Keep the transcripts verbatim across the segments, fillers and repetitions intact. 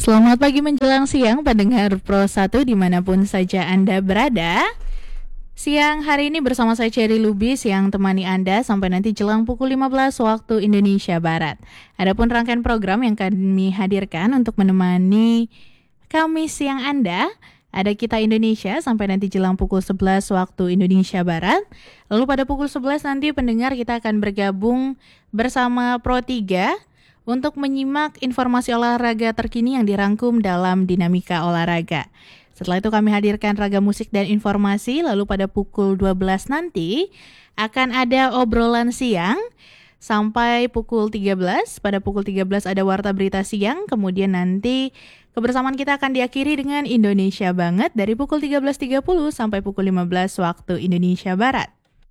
Selamat pagi menjelang siang pendengar Pro satu dimanapun saja Anda berada. Siang hari ini bersama saya Cherry Lubis yang temani Anda sampai nanti jelang pukul lima belas waktu Indonesia Barat. Adapun rangkaian program yang kami hadirkan untuk menemani kami siang Anda, ada Kita Indonesia sampai nanti jelang pukul sebelas waktu Indonesia Barat. Lalu pada pukul sebelas nanti pendengar kita akan bergabung bersama Pro tiga untuk menyimak informasi olahraga terkini yang dirangkum dalam Dinamika Olahraga. Setelah itu kami hadirkan ragam musik dan informasi, lalu pada pukul dua belas nanti akan ada obrolan siang sampai pukul tiga belas. Pada pukul tiga belas ada Warta Berita Siang, kemudian nanti kebersamaan kita akan diakhiri dengan Indonesia Banget dari pukul tiga belas tiga puluh sampai pukul lima belas waktu Indonesia Barat.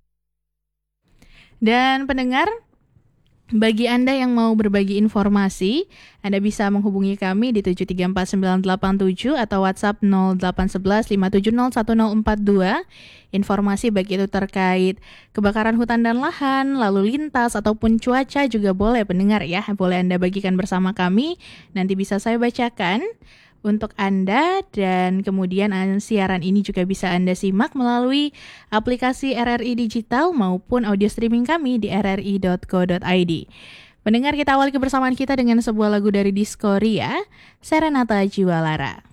Dan pendengar, bagi Anda yang mau berbagi informasi, Anda bisa menghubungi kami di tujuh tiga empat sembilan delapan tujuh atau WhatsApp nol delapan satu satu lima tujuh nol satu nol empat dua. Informasi baik itu terkait kebakaran hutan dan lahan, lalu lintas, ataupun cuaca juga boleh pendengar ya. Boleh Anda bagikan bersama kami, nanti bisa saya bacakan untuk Anda, dan kemudian siaran ini juga bisa Anda simak melalui aplikasi R R I Digital maupun audio streaming kami di r r i dot co dot i d. Pendengar, kita awali kebersamaan kita dengan sebuah lagu dari Diskoria, Serenata Jiwa Lara.